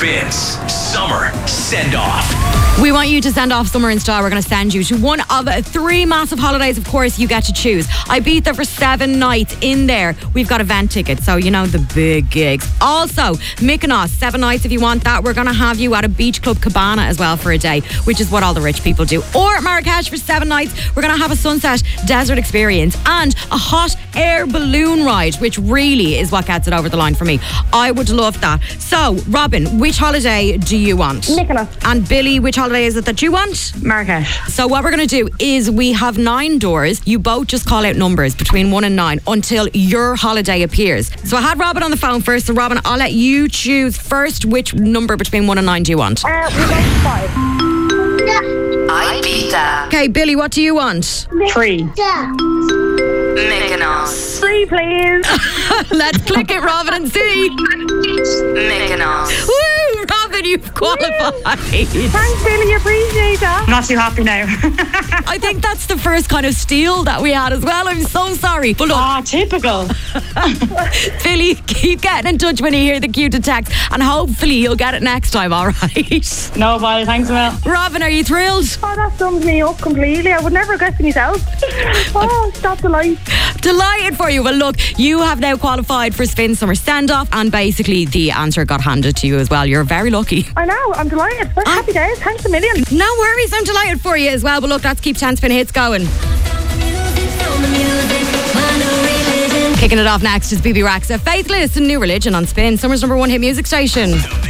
Spins Summer Send Off. We want you to send off summer in style. We're going to send you to one of 3 massive holidays. Of course, you get to choose. Ibiza for 7 nights. In there, we've got event tickets, so you know, the big gigs. Also, Mykonos, 7 nights if you want that. We're going to have you at a beach club cabana as well for a day, which is what all the rich people do. Or Marrakesh for 7 nights. We're going to have a sunset desert experience and a hot air balloon ride, which really is what gets it over the line for me. I would love that. So, Robin, which holiday do you want? Mykonos. And Billy, which holiday is it that you want? Marrakesh. So what we're going to do is we have 9 doors. You both just call out numbers between 1 and 9 until your holiday appears. So I had Robin on the phone first. So Robin, I'll let you choose first. Which number between 1 and 9 do you want? We go 5. Ibiza. Okay, Billy, what do you want? 3. Mykonos. 3, please. Let's click it, Robin, and see. Mykonos. Woo! Robin, you've qualified. Thanks, Billy. Appreciate that. I'm not too happy now. I think that's the first kind of steal that we had as well. I'm so sorry. But look, Typical. Billy, keep getting in touch when you hear the cue to text, and hopefully you'll get it next time, all right? No bother. Thanks, Mel. Robin, are you thrilled? Oh, that sums me up completely. I would never guess myself. Oh, stop the light. Delighted for you. Well, look, you have now qualified for Spin Summer Send-Off, and basically the answer got handed to you as well. You're very lucky. I know. I'm delighted. Happy days. Thanks a million. No worries, I'm delighted for you as well. But look, let's keep 10 spin hits going. Kicking it off next is BB Rexa, Faithless, and New Religion on Spin, Summer's #1 hit music station.